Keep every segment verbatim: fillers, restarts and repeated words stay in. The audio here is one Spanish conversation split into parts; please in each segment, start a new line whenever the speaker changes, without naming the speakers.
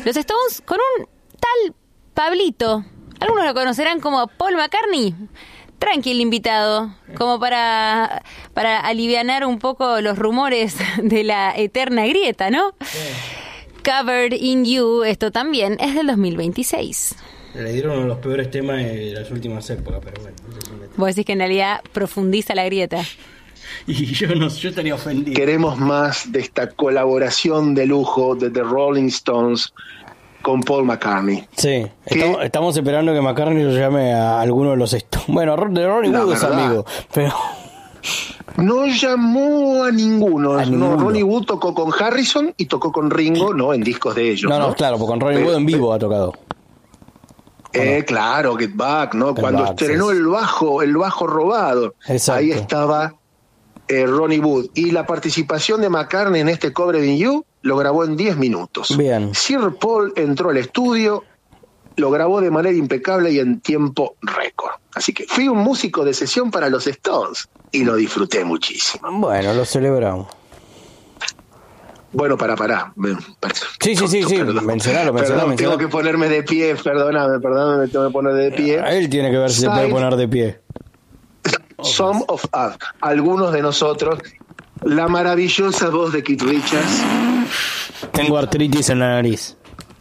Los Stones con un tal Pablito. Algunos lo conocerán como Paul McCartney. Tranquilo invitado, como para, para alivianar un poco los rumores de la eterna grieta, ¿no? Sí. Covered in You, esto también es del dos mil veintiséis.
Le dieron uno de los peores temas de las últimas épocas, pero bueno.
Vos decís que en realidad profundiza la grieta.
Y yo no, yo estaría ofendido.
Queremos más de esta colaboración de lujo de The Rolling Stones con Paul McCartney.
Sí, estamos, estamos esperando que McCartney lo llame a alguno de los Stones. Bueno, de Ronnie Wood es amigo, pero...
No llamó a ninguno.
A ninguno.
No, Ronnie Wood tocó con Harrison y tocó con Ringo, no en discos de ellos.
No, no,
¿no?
claro, porque con Ronnie Wood en vivo ha tocado.
Eh,
no?
Claro, Get Back, ¿no? Get Cuando Back, estrenó sí. el bajo, el bajo robado. Exacto. Ahí estaba eh, Ronnie Wood. Y la participación de McCartney en este Covered in You lo grabó en diez minutos.
Bien.
Sir Paul entró al estudio, lo grabó de manera impecable y en tiempo récord. Así que fui un músico de sesión para los Stones y lo disfruté muchísimo.
Bueno, lo celebramos.
Bueno, para, para.
Sí, sí, sí, sí. Mencionalo, mencionalo.
Tengo que ponerme de pie, perdóname, perdóname, me tengo que poner de pie.
Él tiene que ver si Side, se puede poner de pie.
Some of Us, algunos de nosotros, la maravillosa voz de Keith Richards.
Tengo artritis en la nariz.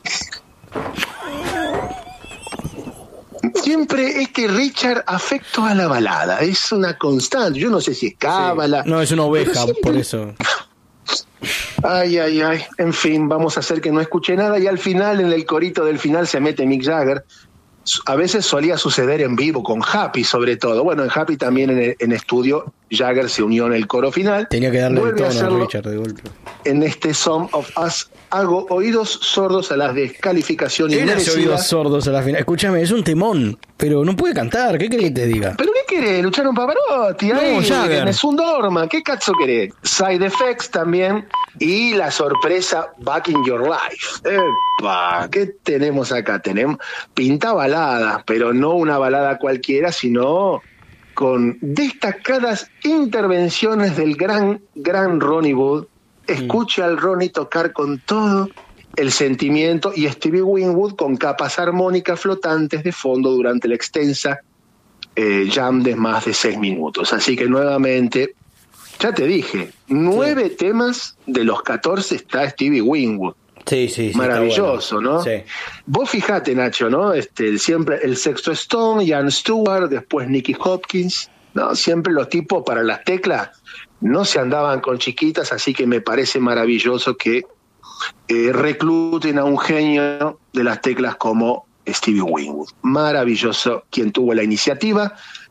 Siempre es que Richard afecto a la balada, es una constante. Yo no sé si es cábala.
Sí. No, es una oveja, siempre... por eso.
Ay, ay, ay. En fin, vamos a hacer que no escuche nada. Y al final, en el corito del final, se mete Mick Jagger. A veces solía suceder en vivo, con Happy sobre todo. Bueno, en Happy también en, el, en estudio, Jagger se unió en el coro final.
Tenía que darle el tono a Richard de golpe.
En este Some of Us hago oídos sordos a las descalificaciones.
Él hace oídos sordos a la final. Escúchame, es un temón, pero no puede cantar. ¿Qué querés que te diga?
¿Pero qué querés? Lucharon Pavarotti.
No,
ahí,
Jagger.
Es un Dorma. ¿Qué cazzo querés? Side Effects también. Y la sorpresa Back in Your Life. ¡Epa! ¿Qué tenemos acá? Tenemos pinta balada, pero no una balada cualquiera, sino con destacadas intervenciones del gran, gran Ronnie Wood. Escuche mm. al Ronnie tocar con todo el sentimiento y Stevie Winwood con capas armónicas flotantes de fondo durante la extensa eh, jam de más de seis minutos. Así que nuevamente, ya te dije, nueve sí. temas de los catorce está Stevie Winwood.
Sí, sí, sí.
Maravilloso,
bueno.
¿no?
Sí.
Vos fijate, Nacho, ¿no? Este, siempre el sexto Stone, Ian Stewart, después Nicky Hopkins, ¿no? Siempre los tipos para las teclas no se andaban con chiquitas, así que me parece maravilloso que eh, recluten a un genio de las teclas como Stevie Winwood. Maravilloso quien tuvo la iniciativa